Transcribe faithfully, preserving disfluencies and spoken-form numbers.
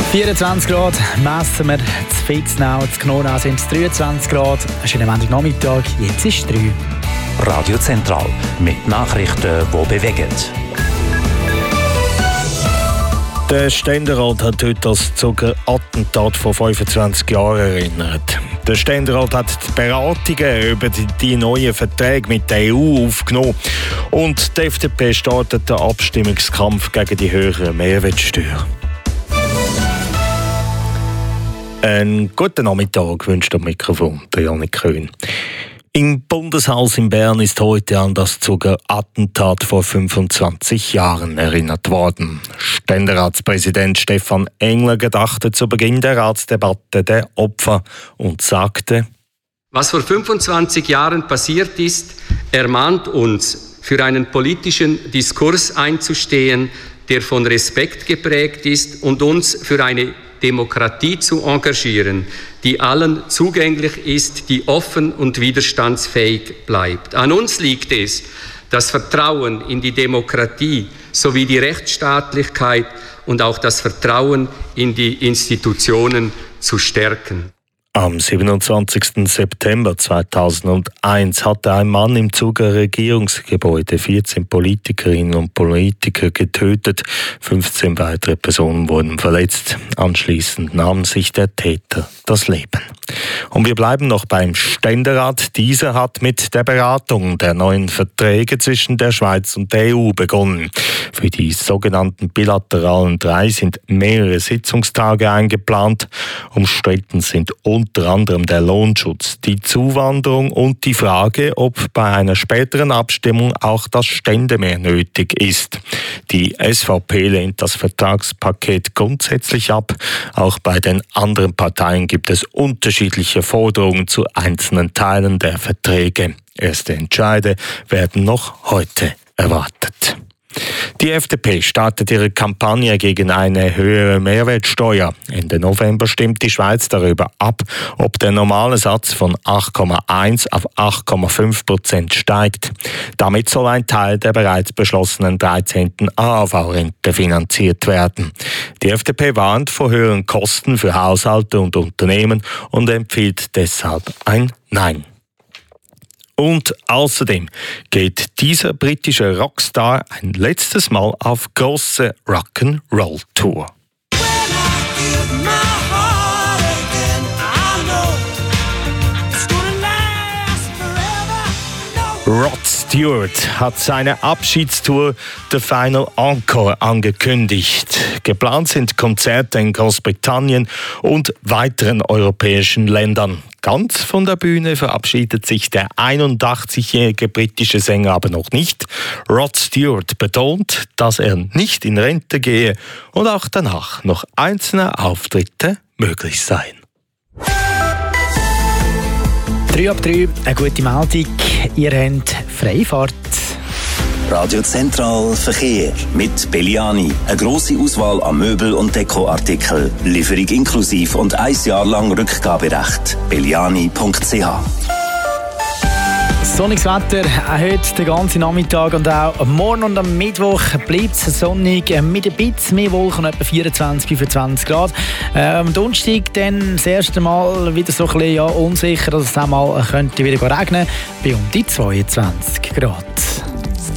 vierundzwanzig Grad messen wir zu Fitznau, zu Gnona sind es dreiundzwanzig Grad. Schönen Montagnachmittag, jetzt ist es drei. Radio Zentral mit Nachrichten, die bewegen. Der Ständerat hat heute das Zucker-Attentat vor fünfundzwanzig Jahren erinnert. Der Ständerat hat die Beratungen über die, die neuen Verträge mit der E U aufgenommen und die F D P startet den Abstimmungskampf gegen die höhere Mehrwertsteuer. Einen guten Nachmittag wünscht am Mikrofon der Janik Köhn. Im Bundeshaus in Bern ist heute an das Zucker-Attentat vor fünfundzwanzig Jahren erinnert worden. Ständeratspräsident Stefan Engler gedachte zu Beginn der Ratsdebatte der Opfer und sagte: Was vor fünfundzwanzig Jahren passiert ist, ermahnt uns, für einen politischen Diskurs einzustehen, der von Respekt geprägt ist, und uns für eine Demokratie zu engagieren, die allen zugänglich ist, die offen und widerstandsfähig bleibt. An uns liegt es, das Vertrauen in die Demokratie sowie die Rechtsstaatlichkeit und auch das Vertrauen in die Institutionen zu stärken. Am siebenundzwanzigsten September zweitausendeins hatte ein Mann im Zuger Regierungsgebäude vierzehn Politikerinnen und Politiker getötet. fünfzehn weitere Personen wurden verletzt. Anschließend nahm sich der Täter das Leben. Und wir bleiben noch beim Ständerat. Dieser hat mit der Beratung der neuen Verträge zwischen der Schweiz und der E U begonnen. Für die sogenannten bilateralen drei sind mehrere Sitzungstage eingeplant. Umstritten sind unter anderem der Lohnschutz, die Zuwanderung und die Frage, ob bei einer späteren Abstimmung auch das Ständemehr nötig ist. Die S V P lehnt das Vertragspaket grundsätzlich ab. Auch bei den anderen Parteien gibt es unterschiedliche Forderungen zu einzelnen Teilen der Verträge. Erste Entscheide werden noch heute erwartet. Die F D P startet ihre Kampagne gegen eine höhere Mehrwertsteuer. Ende November stimmt die Schweiz darüber ab, ob der normale Satz von acht Komma eins auf acht Komma fünf Prozent steigt. Damit soll ein Teil der bereits beschlossenen dreizehnten A H V-Rente finanziert werden. Die F D P warnt vor höheren Kosten für Haushalte und Unternehmen und empfiehlt deshalb ein Nein. Und außerdem geht dieser britische Rockstar ein letztes Mal auf große Rock'n'Roll-Tour. Rod Stewart hat seine Abschiedstour The Final Encore angekündigt. Geplant sind Konzerte in Großbritannien und weiteren europäischen Ländern. Ganz von der Bühne verabschiedet sich der einundachtzigjährige britische Sänger aber noch nicht. Rod Stewart betont, dass er nicht in Rente gehe und auch danach noch einzelne Auftritte möglich seien. drei ab drei, eine gute Meldung. Ihr habt Freifahrt. Radio Zentral Verkehr mit Belliani. Eine grosse Auswahl an Möbel- und Dekoartikeln. Lieferung inklusiv und ein Jahr lang Rückgaberecht. belliani punkt c h. Sonniges Wetter, auch heute den ganzen Nachmittag und auch am Morgen und am Mittwoch bleibt es sonnig mit ein bisschen mehr Wolken, etwa vierundzwanzig, fünfundzwanzig Grad. Äh, am Donnerstag dann das erste Mal wieder so ein bisschen ja, unsicher, dass es einmal könnte wieder regnen bei um die zweiundzwanzig Grad.